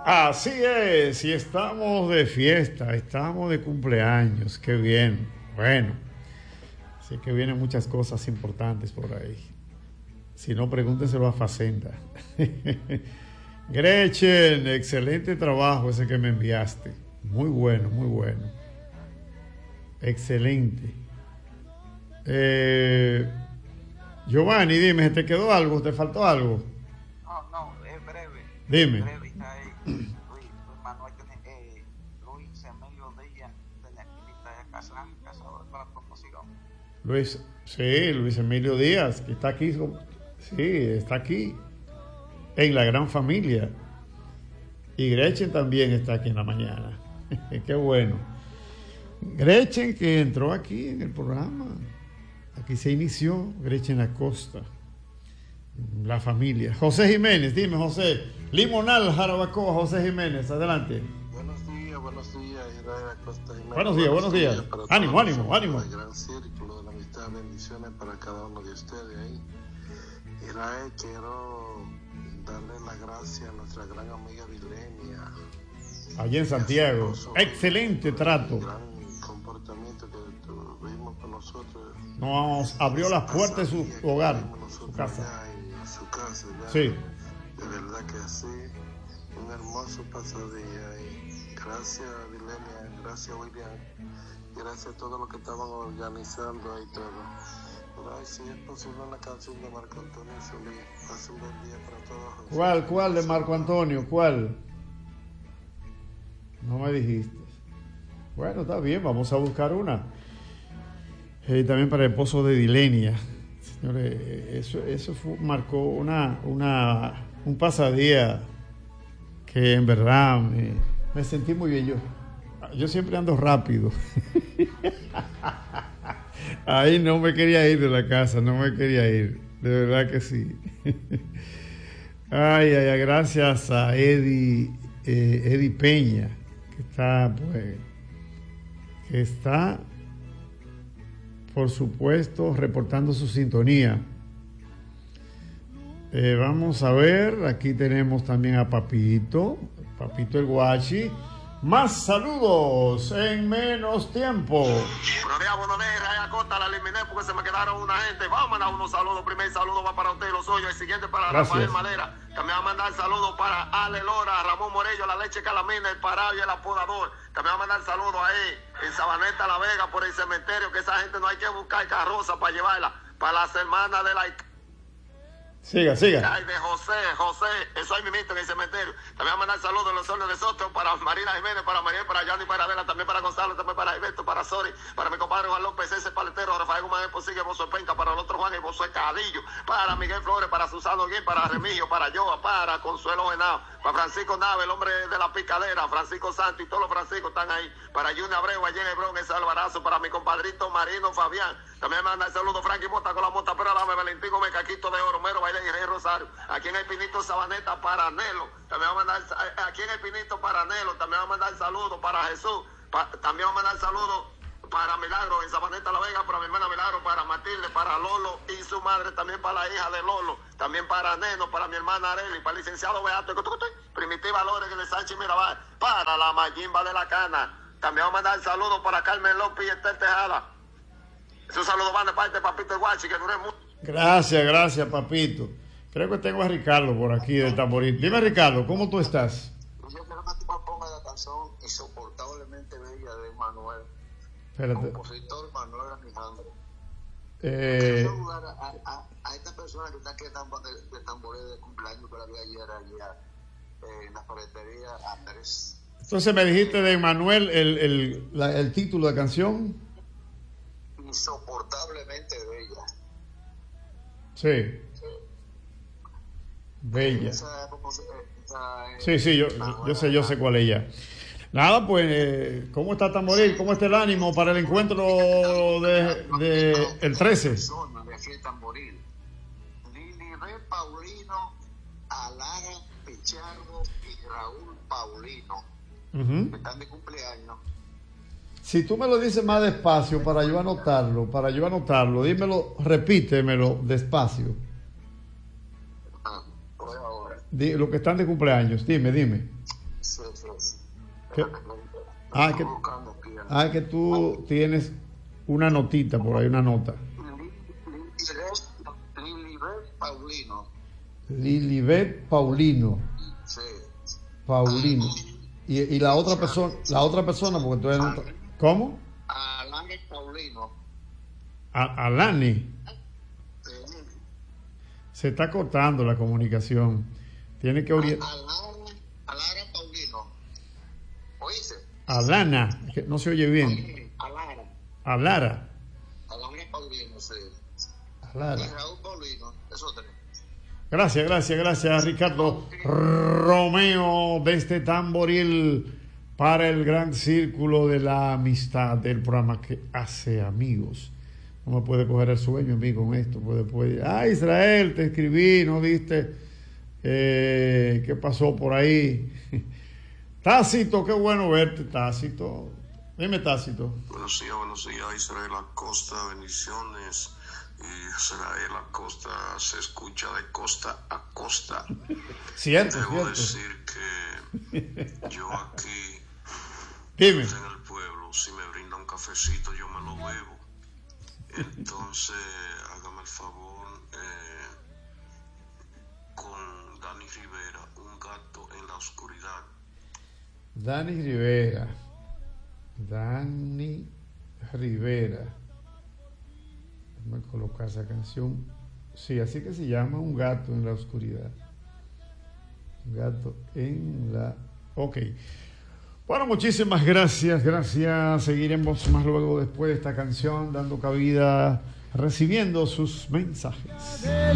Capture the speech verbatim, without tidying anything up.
Así es, y estamos de fiesta, estamos de cumpleaños, qué bien. Bueno, así que vienen muchas cosas importantes por ahí. Si no, pregúntenselo a Facenda. Gretchen, excelente trabajo ese que me enviaste. Muy bueno, muy bueno. Excelente. Eh, Giovanni, dime, ¿te quedó algo? ¿Te faltó algo? No, no, es breve. Dime. Es breve, está ahí. Luis, Luis Manuel, eh, Luis Emilio Díaz, de la activista de Casán, Cazador para la promoción. Luis, sí, Luis Emilio Díaz, que está aquí, sí, está aquí, en la gran familia. Y Gretchen también está aquí en la mañana. Qué bueno. Gretchen, que entró aquí en el programa. Aquí se inició Gretchen Acosta, la familia. José Jiménez, dime, José. Limonal, Jarabacoa, José Jiménez, adelante. Buenos días, buenos días, Israel Acosta Jiménez. Buenos días, buenos días. Ánimo, ánimo, ánimo. El gran círculo de la amistad, bendiciones para cada uno de ustedes ahí. Israel, quiero darle las gracias a nuestra gran amiga Vilenia. Allá en Santiago. Excelente trato. Gran comportamiento que tuvimos con nosotros. Nos abrió las puertas de su hogar, su casa. En su casa, ya. Sí. De verdad que sí. Un hermoso pasadía. Y gracias, Vilenia. Gracias, William. Gracias a todos los que estaban organizando ahí todo. Pero si es posible una canción de Marco Antonio Solís. Hace un buen día para todos. ¿Cuál, cuál de Marco Antonio? ¿Cuál? No me dijiste. Bueno, está bien, vamos a buscar una. Y eh, también para el esposo de Dilenia. Señores, eso, eso fue, marcó una, una, un pasadía que en verdad me, me sentí muy bien. Yo, yo siempre ando rápido. Ahí no me quería ir de la casa, no me quería ir. De verdad que sí. Ay, ay, ay, gracias a Eddie, eh, Eddie Peña, que está, pues, que está, por supuesto, reportando su sintonía. Eh, vamos a ver, aquí tenemos también a Papito, Papito el Guachi. Más saludos en menos tiempo. Buenos días, buenos días, Israel Acosta, la eliminé porque se me quedaron una gente. Vamos a mandar unos saludos. Primer saludo va para usted, los suyos. El siguiente para Gracias. Rafael Madera. También va a mandar saludos para Ale Lora, Ramón Morello, la leche Calamina, el Parado y el Apodador. También va a mandar saludos ahí en Sabaneta La Vega por el cementerio, que esa gente no hay que buscar carroza para llevarla. Para las hermanas de la... Siga, siga. Ay, de José, José, eso ahí mismo en el cementerio. También voy a mandar saludos a los soles de Soto, para Marina Jiménez, para María, para Yanni, para Adela, también para Gonzalo, también para Alberto, para Sori, para mi compadre Juan López, ese paletero, Rafael Guzmán, Posigue, Bozo Penca, para el otro Juan y Bozo Cadillo, para Miguel Flores, para Susano Guín, para Remigio, para Joa, para Consuelo Genao, para Francisco Nave, el hombre de la picadera, Francisco Santos y todos los Franciscos están ahí, para Junior Abreu, allí en Hebrón, ese Alvarazo, para mi compadrito Marino Fabián, también me manda el saludo Frankie Mota con la mota, pero dame Valentín Gómez, Caquito de Oro, Mero, Baile y Rey Rosario. Aquí en el Pinito Sabaneta para Nelo, también va a mandar, aquí en el Pinito para Nelo, también va a mandar saludos para Jesús, pa, también va a mandar saludos para Milagro en Sabaneta La Vega, para mi hermana Milagro, para Matilde, para Lolo y su madre, también para la hija de Lolo, también para Neno, para mi hermana Areli, para el licenciado Beato, Primitiva Lores de Sánchez Mirabal, para la Mayimba de la Cana, también va a mandar saludos para Carmen López y Estel Tejada. Esos saludos van de parte de Papito Guachi, que duré mucho. Gracias, gracias, Papito. Creo que tengo a Ricardo por aquí de Tamboril. Dime, Ricardo, ¿cómo tú estás? Yo quiero que tú pongas la canción Insoportablemente Bella de Manuel. Espérate. Compositor Manuel Alejandro. Eh, Quiero saludar a, a, a esta persona que está aquí de, de Tamboril de cumpleaños que la vi ayer allá eh, en la ferretería Andrés. entonces me dijiste de Manuel el, el, la, el título de canción. Insoportablemente Bella. Sí. Bella. Sí, sí, yo, yo sé, yo sé cuál es ella. Nada, pues, eh, ¿cómo está Tamboril? ¿Cómo está el ánimo para el encuentro de, de el trece? De aquí de Tamboril. Lili Rey Paulino, Alara Pichardo y Raúl Paulino. Uh-huh. Que están de cumpleaños. Si tú me lo dices más despacio para yo anotarlo, para yo anotarlo, dímelo, repítemelo despacio. Ah, pues ahora. Di, lo que están de cumpleaños, dime, dime. Sí, sí. ¿Qué? Ah, que, ah, que tú tienes una notita por ahí, una nota. Lilibet Paulino. Lilibet Paulino. Sí. Paulino. Y, y la otra persona, la otra persona, porque tú eres... ¿Cómo? Alani Paulino. A, Alani. Sí. Se está cortando la comunicación. Tiene que orientar. Alara Paulino. ¿Oíste? Alana, que no se oye bien. Alara. Alara. Alana Paulino, sí. Alara. Y Raúl Paulino, eso tenemos. Gracias, gracias, gracias, Ricardo Romeo, desde Tamboril para el gran círculo de la amistad del programa que hace amigos. No me puede coger el sueño a mí con esto. Puede, puede. Ah, Israel, te escribí, ¿no viste? Eh, ¿Qué pasó por ahí? Tácito, qué bueno verte, Tácito. Dime, Tácito. Buenos días, buenos días, Israel Acosta, bendiciones. Y Israel Acosta se escucha de costa a costa. Cierto, Debo cierto. decir que yo aquí, Dime. en el pueblo, si me brinda un cafecito, yo me lo bebo. Entonces, hágame el favor, eh, con Dani Rivera, un gato en la oscuridad. Dani Rivera. Dani Rivera. Déjame colocar esa canción. Sí, así que se llama Un gato en la oscuridad. Un gato en la... Ok. Bueno, muchísimas gracias, gracias. Seguiremos más luego después de esta canción, dando cabida, recibiendo sus mensajes.